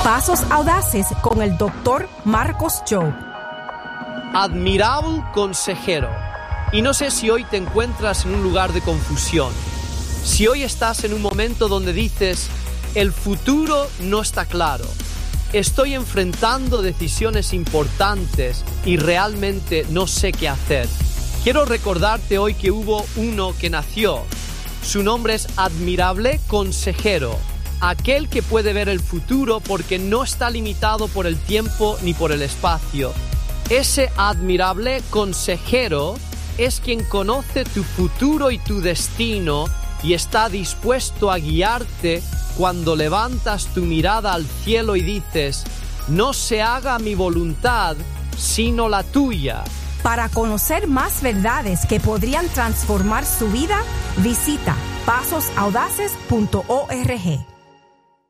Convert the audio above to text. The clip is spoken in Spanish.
Pasos Audaces con el Dr. Marcos Jobe. Admirable consejero. Y no sé si hoy te encuentras en un lugar de confusión. Si hoy estás en un momento donde dices, el futuro no está claro. Estoy enfrentando decisiones importantes y realmente no sé qué hacer. Quiero recordarte hoy que hubo uno que nació. Su nombre es Admirable Consejero. Aquel que puede ver el futuro porque no está limitado por el tiempo ni por el espacio. Ese admirable consejero es quien conoce tu futuro y tu destino y está dispuesto a guiarte cuando levantas tu mirada al cielo y dices, no se haga mi voluntad, sino la tuya. Para conocer más verdades que podrían transformar su vida, visita pasosaudaces.org.